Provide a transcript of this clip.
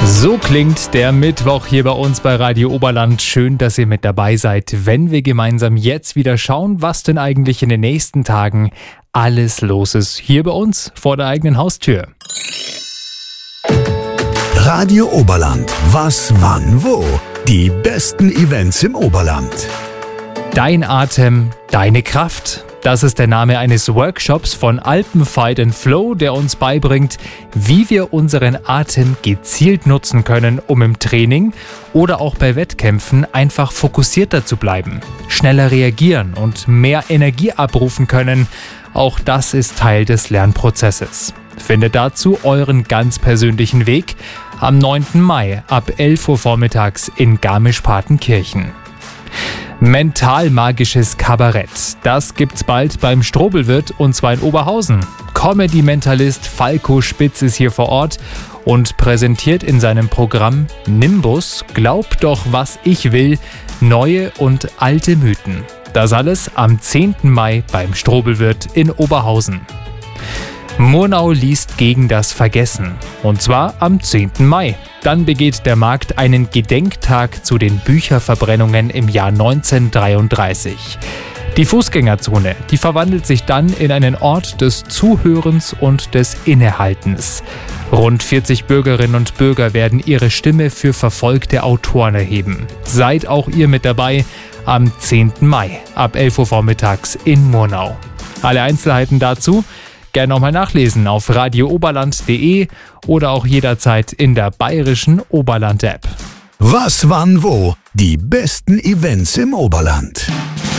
So klingt der Mittwoch hier bei uns bei Radio Oberland. Schön, dass ihr mit dabei seid, wenn wir gemeinsam jetzt wieder schauen, was denn eigentlich in den nächsten Tagen alles los ist. Hier bei uns vor der eigenen Haustür. Radio Oberland. Was, wann, wo? Die besten Events im Oberland. Dein Atem, deine Kraft. Das ist der Name eines Workshops von Alpenfight & Flow, der uns beibringt, wie wir unseren Atem gezielt nutzen können, um im Training oder auch bei Wettkämpfen einfach fokussierter zu bleiben, schneller reagieren und mehr Energie abrufen können. Auch das ist Teil des Lernprozesses. Findet dazu euren ganz persönlichen Weg am 9. Mai ab 11 Uhr vormittags in Garmisch-Partenkirchen. Mental-magisches Kabarett. Das gibt's bald beim Strobelwirt und zwar in Oberhausen. Comedy-Mentalist Falco Spitz ist hier vor Ort und präsentiert in seinem Programm Nimbus, Glaub doch, was ich will, neue und alte Mythen. Das alles am 10. Mai beim Strobelwirt in Oberhausen. Murnau liest gegen das Vergessen. Und zwar am 10. Mai. Dann begeht der Markt einen Gedenktag zu den Bücherverbrennungen im Jahr 1933. Die Fußgängerzone, die verwandelt sich dann in einen Ort des Zuhörens und des Innehaltens. Rund 40 Bürgerinnen und Bürger werden ihre Stimme für verfolgte Autoren erheben. Seid auch ihr mit dabei am 10. Mai ab 11 Uhr vormittags in Murnau. Alle Einzelheiten dazu gerne nochmal nachlesen auf radiooberland.de oder auch jederzeit in der bayerischen Oberland-App. Was, wann, wo? Die besten Events im Oberland.